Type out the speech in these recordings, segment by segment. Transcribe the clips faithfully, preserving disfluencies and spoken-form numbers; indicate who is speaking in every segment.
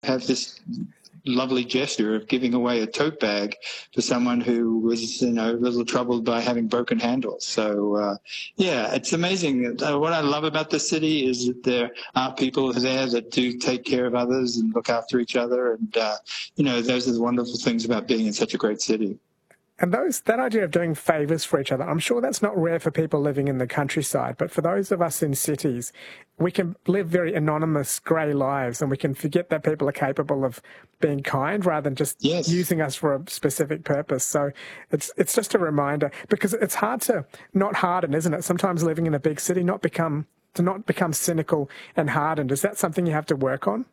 Speaker 1: have this lovely gesture of giving away a tote bag for someone who was, you know, a little troubled by having broken handles. So, uh, yeah, it's amazing. Uh, what I love about the city is that there are people there that do take care of others and look after each other. And, uh, you know, those are the wonderful things about being in such a great city.
Speaker 2: And those that idea of doing favours for each other, I'm sure that's not rare for people living in the countryside, but for those of us in cities, we can live very anonymous, grey lives, and we can forget that people are capable of being kind rather than just
Speaker 1: yes.
Speaker 2: using us for a specific purpose. So it's it's just a reminder, because it's hard to not harden, isn't it? Sometimes living in a big city, not become to not become cynical and hardened. Is that something you have to work on?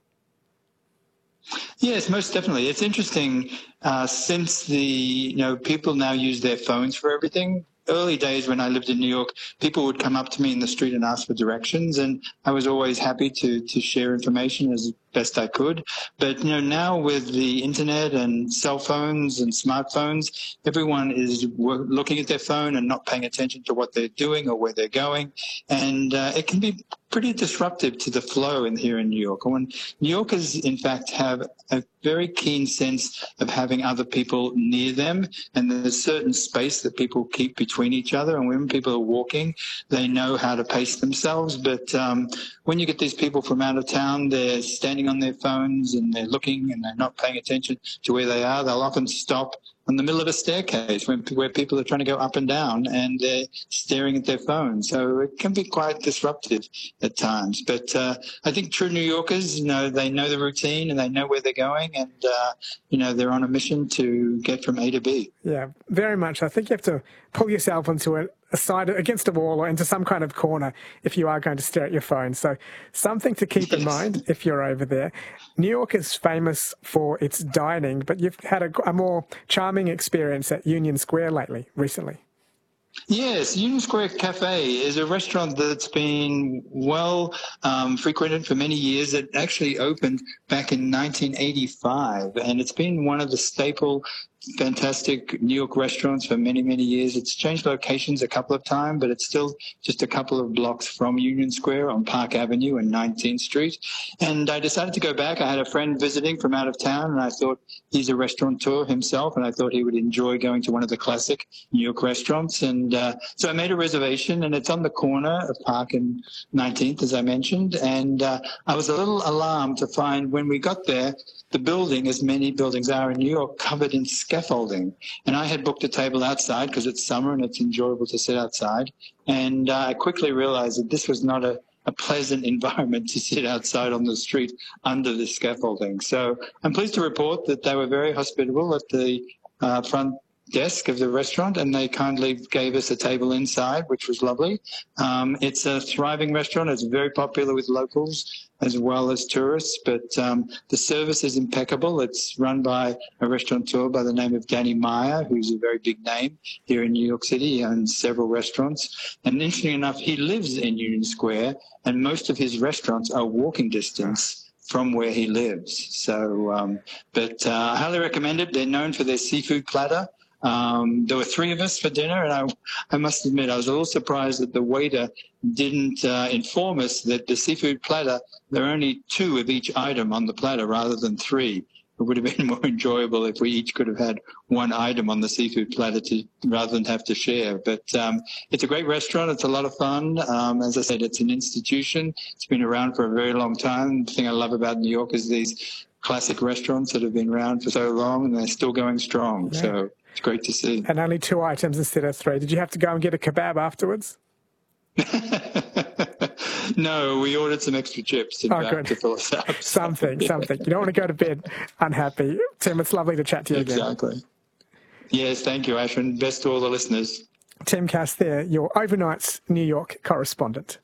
Speaker 1: Yes, most definitely. It's interesting, uh, since the, you know, people now use their phones for everything. Early days when I lived in New York, people would come up to me in the street and ask for directions, and I was always happy to to share information as best I could. But, you know, now with the internet and cell phones and smartphones, everyone is looking at their phone and not paying attention to what they're doing or where they're going. And uh, it can be pretty disruptive to the flow in here in New York. And when New Yorkers, in fact, have a very keen sense of having other people near them, and there's a certain space that people keep between each other. And when people are walking, they know how to pace themselves. But um, when you get these people from out of town, they're standing on their phones and they're looking and they're not paying attention to where they are. They'll often stop in the middle of a staircase when, where people are trying to go up and down, and they're staring at their phone. So it can be quite disruptive at times. But uh, I think true New Yorkers, you know, they know the routine and they know where they're going, and, uh, you know, they're on a mission to get from A to B.
Speaker 2: Yeah, very much. I think you have to pull yourself into a, a side, against a wall or into some kind of corner if you are going to stare at your phone. So something to keep yes. in mind if you're over there. New York is famous for its dining, but you've had a, a more charming experience at Union Square lately, recently.
Speaker 1: Yes, Union Square Cafe is a restaurant that's been well um, frequented for many years. It actually opened back in nineteen eighty-five, and it's been one of the staple fantastic New York restaurants for many, many years. It's changed locations a couple of times, but it's still just a couple of blocks from Union Square on Park Avenue and nineteenth Street. And I decided to go back. I had a friend visiting from out of town, and I thought he's a restaurateur himself, and I thought he would enjoy going to one of the classic New York restaurants. And uh, so I made a reservation, and it's on the corner of Park and nineteenth, as I mentioned. And uh, I was a little alarmed to find when we got there, the building, as many buildings are in New York, covered in scaffolding. And I had booked a table outside because it's summer and it's enjoyable to sit outside. And uh, I quickly realized that this was not a, a pleasant environment to sit outside on the street under the scaffolding. So I'm pleased to report that they were very hospitable at the uh, front desk of the restaurant, and they kindly gave us a table inside, which was lovely. Um, it's a thriving restaurant. It's very popular with locals as well as tourists, but um, the service is impeccable. It's run by a restaurateur by the name of Danny Meyer, who's a very big name here in New York City. He owns several restaurants. And interestingly enough, he lives in Union Square, and most of his restaurants are walking distance from where he lives. So, um, but uh, I highly recommend it. They're known for their seafood platter. Um, there were three of us for dinner, and I, I must admit I was a little surprised that the waiter didn't uh, inform us that the seafood platter, there are only two of each item on the platter rather than three. It would have been more enjoyable if we each could have had one item on the seafood platter to, rather than have to share. But um, it's a great restaurant. It's a lot of fun. Um, as I said, it's an institution. It's been around for a very long time. The thing I love about New York is these classic restaurants that have been around for so long, and they're still going strong. Yeah. So it's great to see.
Speaker 2: And only two items instead of three. Did you have to go and get a kebab afterwards?
Speaker 1: No, we ordered some extra chips in
Speaker 2: oh,
Speaker 1: fact,
Speaker 2: good.
Speaker 1: to fill us up.
Speaker 2: something, something. You don't want to go to bed unhappy. Tim, it's lovely to chat to you
Speaker 1: exactly.
Speaker 2: again.
Speaker 1: Exactly. Yes, thank you, Ashwin. Best to all the listeners.
Speaker 2: Tim Cass there, your overnight's New York correspondent.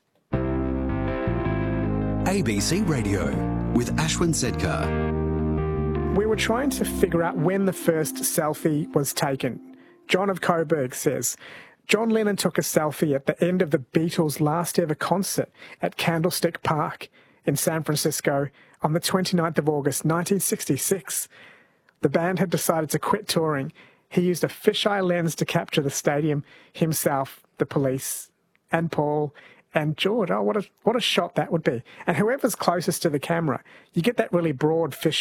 Speaker 3: A B C Radio with Ashwin Sedkar.
Speaker 2: We were trying to figure out when the first selfie was taken. John of Coburg says, John Lennon took a selfie at the end of the Beatles' last ever concert at Candlestick Park in San Francisco on the twenty-ninth of August, nineteen sixty-six. The band had decided to quit touring. He used a fisheye lens to capture the stadium, himself, the Police, and Paul, and George. Oh, what a, what a shot that would be. And whoever's closest to the camera, you get that really broad fish